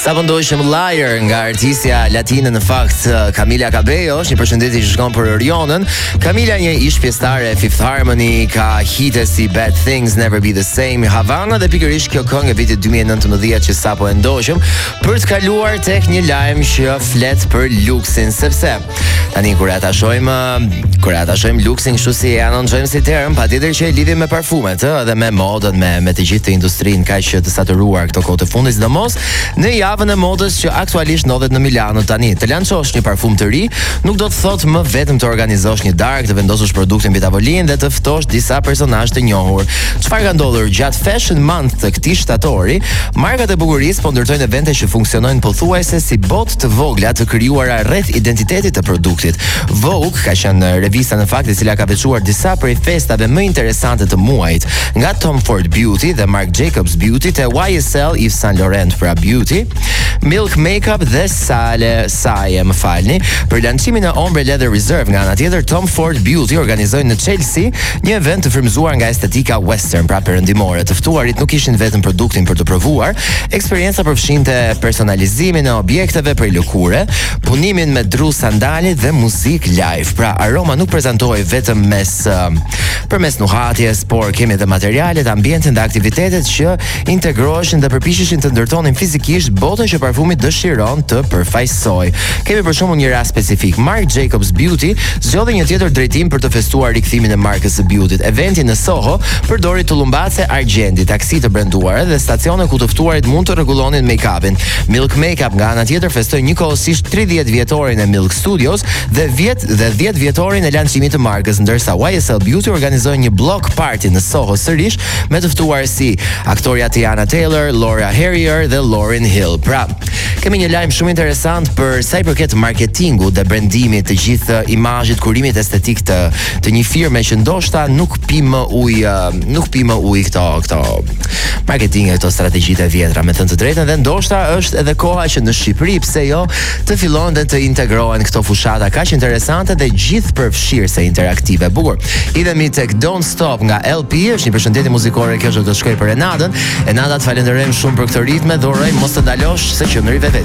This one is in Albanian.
Sa pëndojshëm Liar nga artistja latine në fakt Camila Cabello, është një përshëndetje që shkon për Orionën. Camila një ish pjesëtare e Fifth Harmony, ka hite si Bad Things, Never Be The Same, Havana dhe pikërisht kjo këngë e vitit 2019 që sapo e ndoqëm, për të kaluar tek një lajm që flet për luksin, sepse tani kur ata shohim luksin kështu si e anonxojmë si term, patjetër që e lidhim me parfumet, dhe me modën, me të gjithë industrinë kaq që të saturuar këto kohë të fundit, sidomos në javën e modës që aktualisht ndodhet në Milano tani. Të lançosh një parfum të ri nuk do të thotë më vetëm të organizosh një darkë, të vendosësh produktin mbi tavolinë dhe të ftosh disa personazhe të njohur. Çfarë ka ndodhur gjatë Fashion Month të këtij shtatori? Markat e bukurisë po ndërtojnë evente që funksionojnë pothuajse si botë të vogla të krijuara rreth identitetit të produktit. Vogue ka qenë revista në fakt e cila ka veçuar disa prej festave më interesante të muajit, nga Tom Ford Beauty dhe Marc Jacobs Beauty te YSL Yves Saint Laurent pra Beauty, Milk Makeup dhe Saje, më falni, për lancimin e Ombre Leather Reserve. Nga ana tjetër, Tom Ford Beauty organizojnë në Chelsea një event të frymëzuar nga estetika western, pra perëndimore. Të ftuarit nuk ishin vetëm produktin për të provuar, eksperienca përfshinte personalizimin e objekteve prej lëkure, punimin me dru sandali dhe muzik live. Pra aroma nuk prezantohej vetëm përmes nuhatjes, por kemi edhe materialet, ambientin dhe aktivitetet që integroheshin dhe përpiqeshin të ndërtonin fizikisht botën që parfumi dëshiron të përfaqësoj. Kemi për shembull një rast specifik. Marc Jacobs Beauty zgjodhi një tjetër drejtim për të festuar rikthimin e markës së Beauty. Eventi në Soho përdori tullumbace argjendi, taksi të brenduara dhe stacione ku të ftuarit mund të rregullonin make-upin. Milk Makeup nga ana tjetër festoi njëkohësisht 30 vjetorin e Milk Studios dhe 10 vjetorin e lancimit të markës, ndërsa YSL Beauty organizoi një block party në Soho sërish me të ftuar si aktoria Tiana Taylor, Laura Harrier dhe Lauryn Hill. Pra, kemi një lajm shumë interesant për sa i përket marketingut dhe brandimit, të gjithë imazhit, kurimit estetik të një firme që ndoshta nuk pi më ujë këto marketinge, këto strategjitë e vjetra, me thënë të drejtën, dhe ndoshta është edhe koha që në Shqipëri, pse jo, të fillojnë dhe të integrohen këto fushata kaq interesante dhe gjithëpërfshirëse interaktive. Bukur. Idhemi tek Don't Stop nga LP, është një përshëndetje muzikore, kjo do të shkojë për Enadën. Enada, të falenderojmë shumë për këtë ritme, dhe urojmë mos të ndalosh se që në rive